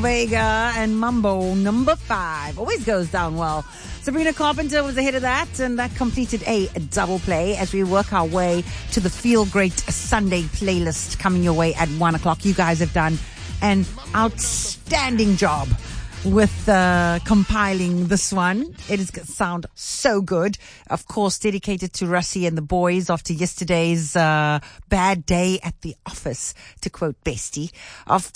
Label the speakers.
Speaker 1: Vega and Mambo number 5. Always goes down well. Sabrina Carpenter was ahead of that, and that completed a double play as we work our way to the Feel Great Sunday playlist coming your way at 1 o'clock. You guys have done an outstanding job with compiling this one. It is going to sound so good. Of course, dedicated to Russie and the boys after yesterday's bad day at the office, to quote Bestie. After